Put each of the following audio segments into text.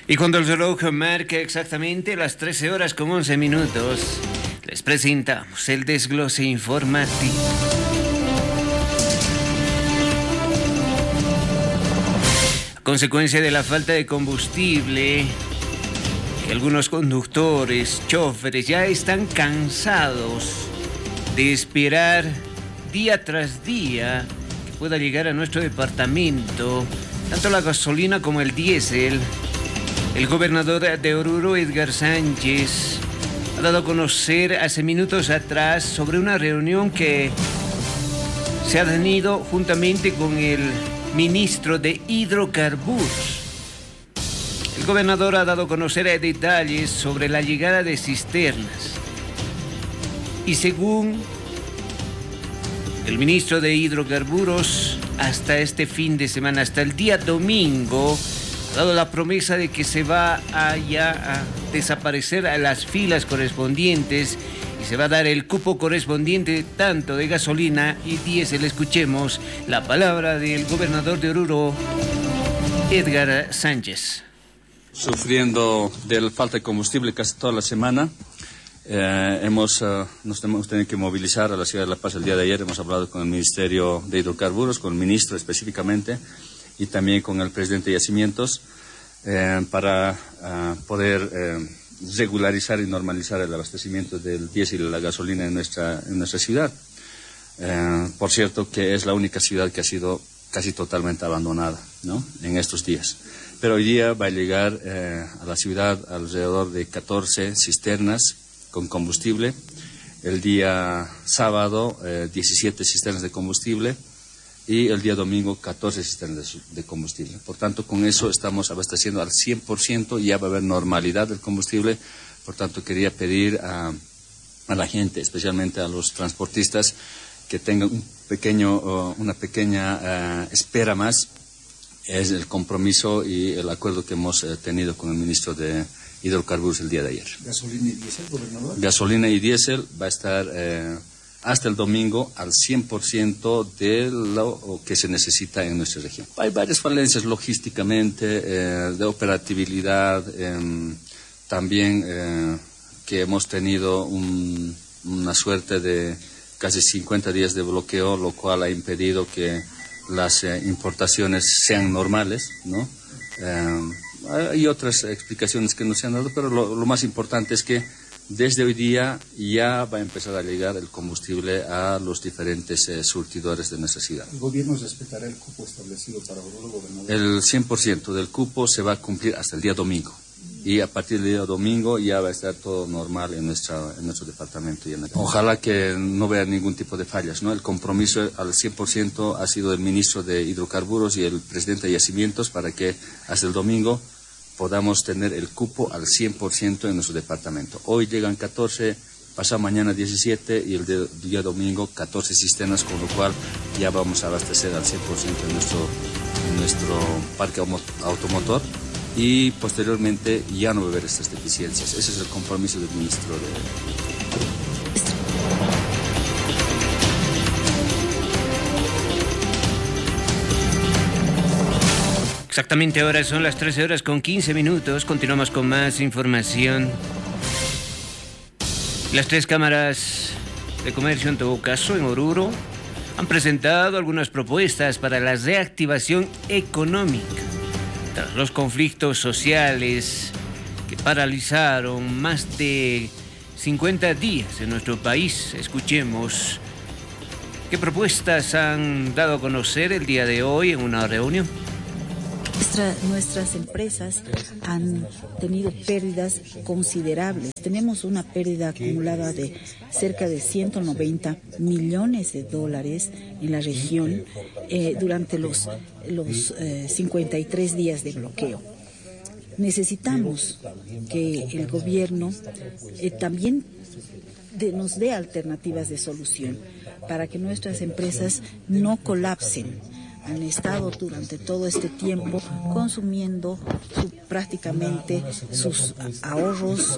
Y cuando el reloj marca exactamente las 13 horas con 11 minutos, les presentamos el desglose informativo. A consecuencia de la falta de combustible, algunos conductores, choferes ya están cansados de esperar día tras día que pueda llegar a nuestro departamento tanto la gasolina como el diésel. El gobernador de Oruro, Edgar Sánchez, ha dado a conocer hace minutos atrás sobre una reunión que se ha tenido juntamente con el ministro de Hidrocarburos. El gobernador ha dado a conocer detalles sobre la llegada de cisternas. Y según el ministro de Hidrocarburos, hasta este fin de semana, hasta el día domingo, ha dado la promesa de que se va a desaparecer a las filas correspondientes y se va a dar el cupo correspondiente tanto de gasolina y diésel. Escuchemos la palabra del gobernador de Oruro, Edgar Sánchez. Sufriendo de la falta de combustible casi toda la semana, nos hemos tenido que movilizar a la ciudad de La Paz el día de ayer. Hemos hablado con el Ministerio de Hidrocarburos, con el ministro específicamente, y también con el presidente de Yacimientos para poder regularizar y normalizar el abastecimiento del diésel y la gasolina en nuestra ciudad. Por cierto, que es la única ciudad que ha sido casi totalmente abandonada, ¿no?, en estos días. Pero hoy día va a llegar a la ciudad alrededor de 14 cisternas con combustible. El día sábado 17 cisternas de combustible. Y el día domingo 14 cisternas de combustible. Por tanto, con eso estamos abasteciendo al 100% y ya va a haber normalidad del combustible. Por tanto, quería pedir a la gente, especialmente a los transportistas, que tengan una pequeña espera más. Es el compromiso y el acuerdo que hemos tenido con el ministro de Hidrocarburos el día de ayer. ¿Gasolina y diésel, gobernador? Gasolina y diésel va a estar hasta el domingo al 100% de lo que se necesita en nuestra región. Hay varias falencias logísticamente, de operatividad, también que hemos tenido una suerte de casi 50 días de bloqueo, lo cual ha impedido que las importaciones sean normales, ¿no? Hay otras explicaciones que no se han dado, pero lo más importante es que desde hoy día ya va a empezar a llegar el combustible a los diferentes surtidores de nuestra ciudad. ¿El gobierno respetará el cupo establecido para Oruro, gobernador? El 100% del cupo se va a cumplir hasta el día domingo. Y a partir del día domingo ya va a estar todo normal en nuestro departamento. Ojalá que no vea ningún tipo de fallas, ¿no? El compromiso al 100% ha sido del ministro de Hidrocarburos y el presidente de Yacimientos para que hasta el domingo podamos tener el cupo al 100% en nuestro departamento. Hoy llegan 14, pasado mañana 17 y el día domingo 14 cisternas, con lo cual ya vamos a abastecer al 100% en nuestro parque automotor y posteriormente ya no va a haber estas deficiencias. Ese es el compromiso del ministro de... Exactamente ahora son las 13 horas con 15 minutos. Continuamos con más información. Las tres cámaras de comercio, en todo caso, en Oruro, han presentado algunas propuestas para la reactivación económica tras los conflictos sociales que paralizaron más de 50 días en nuestro país. Escuchemos qué propuestas han dado a conocer el día de hoy en una reunión. Nuestras empresas han tenido pérdidas considerables. Tenemos una pérdida acumulada de cerca de 190 millones de dólares en la región durante los 53 días de bloqueo. Necesitamos que el gobierno también nos dé alternativas de solución para que nuestras empresas no colapsen. Han estado durante todo este tiempo consumiendo prácticamente sus ahorros,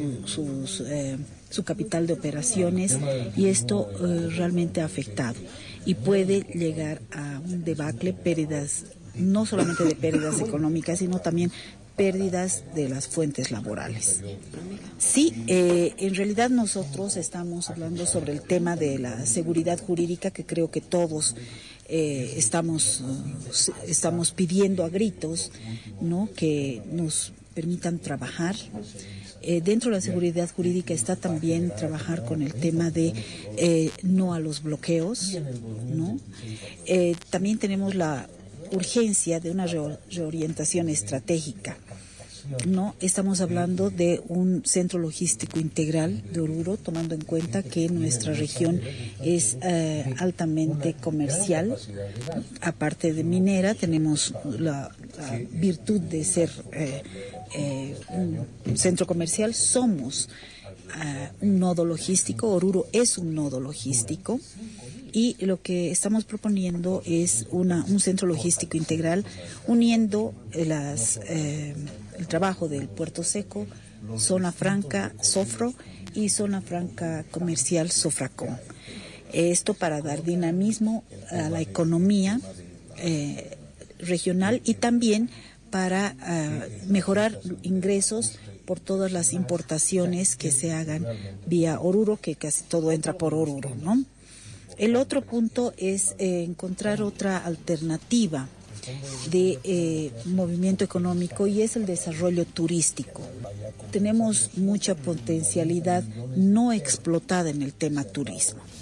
su capital de operaciones, y esto realmente ha afectado y puede llegar a un debacle, pérdidas no solamente de pérdidas económicas, sino también pérdidas de las fuentes laborales. Sí, en realidad nosotros estamos hablando sobre el tema de la seguridad jurídica, que creo que todos estamos pidiendo a gritos, ¿no?, que nos permitan trabajar. Dentro de la seguridad jurídica está también trabajar con el tema de no a los bloqueos, ¿no? También tenemos la urgencia de una reorientación estratégica, ¿no? Estamos hablando de un centro logístico integral de Oruro, tomando en cuenta que nuestra región es altamente comercial. Aparte de minera, tenemos la virtud de ser un centro comercial. Somos un nodo logístico. Oruro es un nodo logístico. Y lo que estamos proponiendo es un centro logístico integral uniendo el trabajo del Puerto Seco, Zona Franca Sofro y Zona Franca Comercial Sofracom. Esto para dar dinamismo a la economía regional y también para mejorar ingresos por todas las importaciones que se hagan vía Oruro, que casi todo entra por Oruro, ¿no? El otro punto es encontrar otra alternativa de movimiento económico, y es el desarrollo turístico. Tenemos mucha potencialidad no explotada en el tema turismo.